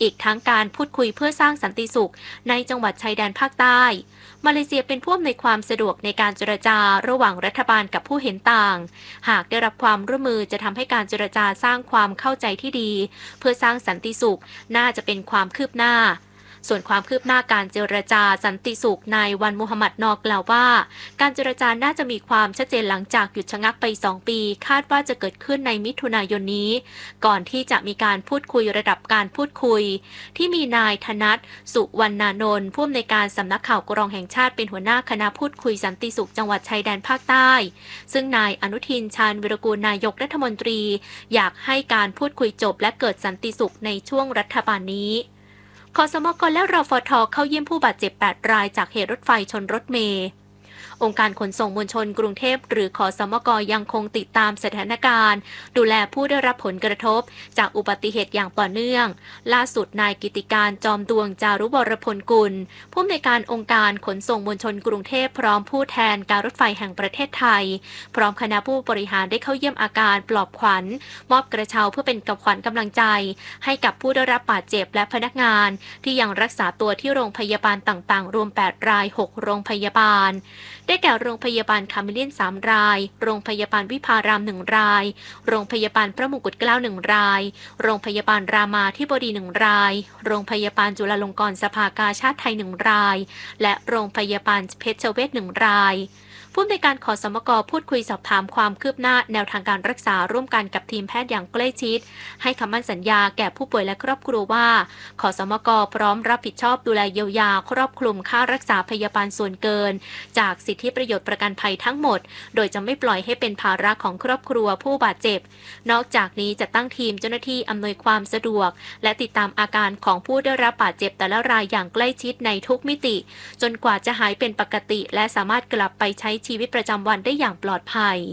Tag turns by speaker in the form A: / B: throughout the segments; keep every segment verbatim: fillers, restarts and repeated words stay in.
A: อีกทั้งการพูดคุยเพื่อสร้างสันติสุขในจังหวัดชายแดนภาคใต้มาเลเซียเป็นผู้อำนวยความสะดวกในการเจรจาระหว่างรัฐบาลกับผู้เห็นต่างหากได้รับความร่วมมือจะทำให้การเจรจาสร้างความเข้าใจที่ดีเพื่อสร้างสันติสุขน่าจะเป็นความคืบหน้าส่วนความคืบหน้าการเจรจาสันติสุขนายวันมุฮัมมัดนอกล่าวว่าการเจรจาน่าจะมีความชัดเจนหลังจากหยุดชะงักไปสองปีคาดว่าจะเกิดขึ้นในมิถุนายนนี้ก่อนที่จะมีการพูดคุยระดับการพูดคุยที่มีนายธนัทสุวรรณานนท์ผู้อำนวยการสำนักข่าวกรองแห่งชาติเป็นหัวหน้าคณะพูดคุยสันติสุขจังหวัดชายแดนภาคใต้ซึ่งนายอนุทินชาญวิรากูลนายกรัฐมนตรีอยากให้การพูดคุยจบและเกิดสันติสุขในช่วงรัฐบาลนี้คสมกและรฟท.เข้าเยี่ยมผู้บาดเจ็บแปดรายจากเหตุรถไฟชนรถเมล์องค์การขนส่งมวลชนกรุงเทพหรือคสมกยังคงติดตามสถานการณ์ดูแลผู้ได้รับผลกระทบจากอุบัติเหตุอย่างต่อเนื่องล่าสุดนายกิติการจอมดวงจารุวรพลกุลผู้อำนวยการองค์การขนส่งมวลชนกรุงเทพพร้อมผู้แทนการรถไฟแห่งประเทศไทยพร้อมคณะผู้บริหารได้เข้าเยี่ยมอาการปลอบขวัญมอบกระเช้าเพื่อเป็นกับขวัญกำลังใจให้กับผู้ได้รับบาดเจ็บและพนักงานที่ยังรักษาตัวที่โรงพยาบาลต่างๆรวมแปดรายหกโรงพยาบาลได้แก่โรงพยาบาลคาเมเลียนสามรายโรงพยาบาลวิภารามหนึ่งรายโรงพยาบาลพระมงกุฎเกล้าหนึ่งรายโรงพยาบาลรามาธิบดีหนึ่งรายโรงพยาบาลจุฬาลงกรณ์สภากาชาดไทยหนึ่งรายและโรงพยาบาลเพชรเวชหนึ่งรายผู้อำนวยการขสมกพูดคุยสอบถามความคืบหน้าแนวทางการรักษาร่วมกันกับทีมแพทย์อย่างใกล้ชิดให้คำมั่นสัญญาแก่ผู้ป่วยและครอบครัวว่าขสมกพร้อมรับผิดชอบดูแลเยียวยาครอบคลุมค่ารักษาพยาบาลส่วนเกินจากสิทธิประโยชน์ประกันภัยทั้งหมดโดยจะไม่ปล่อยให้เป็นภาระของครอบครัวผู้บาดเจ็บนอกจากนี้จะตั้งทีมเจ้าหน้าที่อำนวยความสะดวกและติดตามอาการของผู้ได้รับบาดเจ็บแต่ละรายอย่างใกล้ชิดในทุกมิติจนกว่าจะหายเป็นปกติและสามารถกลับไปใช้ชีวิตประจำวันได้อย่างปลอดภัย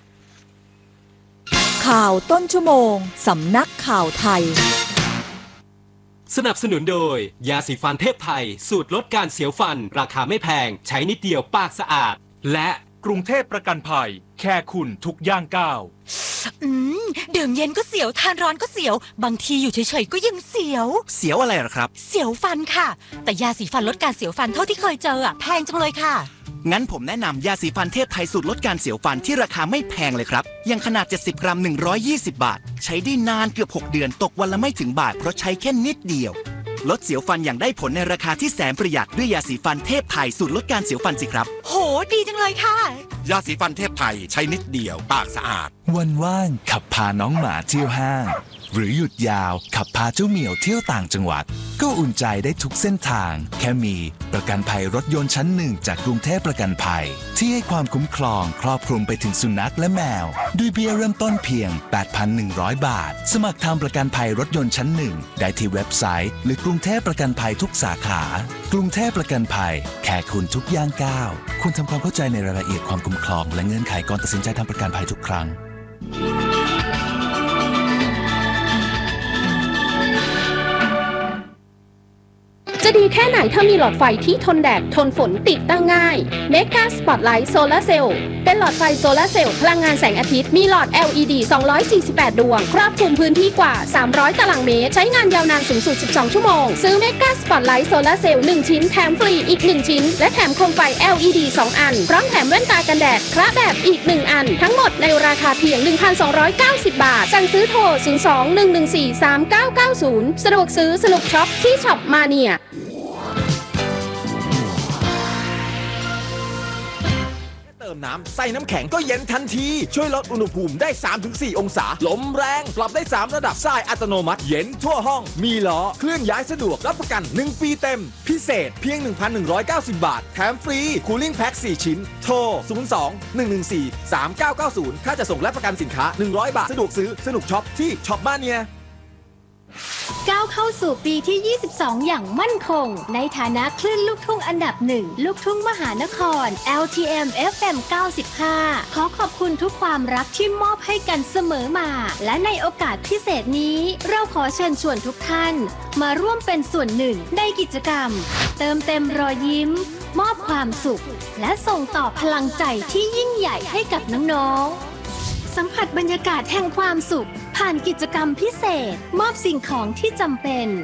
B: ข่าวต้นชั่วโมงสำนักข่าวไทย
C: สนับสนุนโดยยาสีฟันเทพไทยสูตรลดการเสียวฟันราคาไม่แพงใช้นิดเดียวปากสะอาดและ
D: กรุงเทพประกันภัยแค่คุณทุกย่างก้าว
B: อืมดื่มเย็นก็เสียวทานร้อนก็เสียวบางทีอยู่เฉยๆก็ยังเสียว
E: เสียวอะไรหรอครับ
B: เสียวฟันค่ะแต่ยาสีฟันลดการเสียวฟันเท่าที่เคยเจออะแพงจังเลยค่ะ
E: งั้นผมแนะนำยาสีฟันเทพไทยสูตรลดการเสียวฟันที่ราคาไม่แพงเลยครับยังขนาดเจ็ดสิบกรัมหนึ่งร้อยยี่สิบบาทใช้ได้นานเกือบหกเดือนตกวันละไม่ถึงบาทเพราะใช้แค่นิดเดียวลดเสียวฟันอย่างได้ผลในราคาที่แสนประหยัดด้วยยาสีฟันเทพไทยสูตรลดการเสียวฟันสิครับ
B: โหดีจังเลยค่ะ
F: ยาสีฟันเทพไทยใช้นิดเดียวปากสะอาด
G: วันว่างขับพาน้องหมาเที่ยวห้างหรือหยุดยาวขับพาเจ้าเหมียวเที่ยวต่างจังหวัดก็อุ่นใจได้ทุกเส้นทางแค่มีประกันภัยรถยนต์ชั้นหนึ่งจากกรุงเทพประกันภัยที่ให้ความคุ้มครองครอบคลุมไปถึงสุนัขและแมวด้วยเบี้ยเริ่มต้นเพียง แปดพันหนึ่งร้อย บาทสมัครทำประกันภัยรถยนต์ชั้นหนึ่งได้ที่เว็บไซต์หรือกรุงเทพประกันภัยทุกสาขากรุงเทพประกันภัยแค่คุณทุกย่างก้าวคุณทำความเข้าใจในรายละเอียดความคุ้มครองและเงื่อนไขก่อนตัดสินใจทำประกันภัยทุกครั้ง
H: จะดีแค่ไหนถ้ามีหลอดไฟที่ทนแดดทนฝนติดตั้งง่าย Mega Spotlight Solar Cell เป็นหลอดไฟโซลาร์เซลล์พลังงานแสงอาทิตย์มีหลอด แอล อี ดี สองร้อยสี่สิบแปด ดวงครอบคลุมพื้นที่กว่าสามร้อยตารางเมตรใช้งานยาวนานสูงสุดสิบสองชั่วโมงซื้อ Mega Spotlight Solar Cell หนึ่งชิ้นแถมฟรีอีกหนึ่งชิ้นและแถมโคมไฟ แอล อี ดี สองอันพร้อมแถมแว่นตากันแดดคละแบบอีกหนึ่งอันทั้งหมดในราคาเพียง หนึ่งพันสองร้อยเก้าสิบ บาทสั่งซื้อโทรศูนย์ สอง หนึ่ง หนึ่ง สี่ สาม เก้า เก้า ศูนย์สะดวกซื้อสนุกช็อปที่ช็อปมาเนีย
I: เติมน้ำใส่น้ำแข็งก็เย็นทันทีช่วยลดอุณหภูมิได้ สามถึงสี่ องศาลมแรงปรับได้สามระดับทรายอัตโนมัติเย็นทั่วห้องมีล้อเคลื่อนย้ายสะดวกรับประกันหนึ่งปีเต็มพิเศษเพียง หนึ่งพันหนึ่งร้อยเก้าสิบ บาทแถมฟรีคูลิ่งแพ็คสี่ชิ้นโทรศูนย์ สอง หนึ่ง หนึ่ง สี่ สาม เก้า เก้า ศูนย์ค่าจะส่งและประกันสินค้าหนึ่งร้อยบาทสะดวกซื้อสนุกช็อปที่ช็อปบ้านเนีย
J: ก้าวเข้าสู่ปีที่ยี่สิบสองอย่างมั่นคงในฐานะคลื่นลูกทุ่งอันดับหนึ่งลูกทุ่งมหานคร แอล ที เอ็ม เอฟ เอ็ม เก้าสิบห้าขอขอบคุณทุกความรักที่มอบให้กันเสมอมาและในโอกาสพิเศษนี้เราขอเชิญชวนทุกท่านมาร่วมเป็นส่วนหนึ่งในกิจกรรมเติมเต็มรอยยิ้มมอบความสุขและส่งต่อพลังใจที่ยิ่งใหญ่ให้กับน้องๆสัมผัสบรรยากาศแห่งความสุขผ่านกิจกรรมพิเศษมอบสิ่งของที่จำเป็น